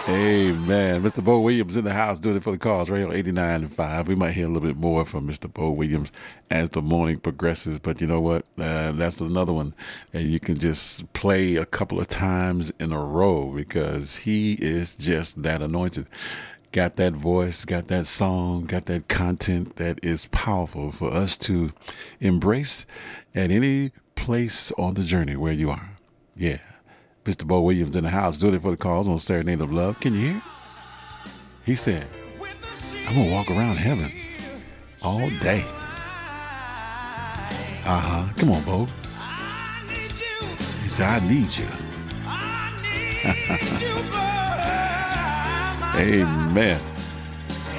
Amen. Mr. Bo Williams in the house doing it for the cause, radio 89 and 5. We might hear a little bit more from Mr. Bo Williams as the morning progresses, but you know what? That's another one that you can just play a couple of times in a row because he is just that anointed. Got that voice, got that song, got that content that is powerful for us to embrace at any place on the journey where you are. Yeah. Mr. Bo Williams in the house doing it for the cause on Serenade of Love. Can you hear? He said, I'm going to walk around heaven all day. Come on, Bo. He said, I need you. Amen.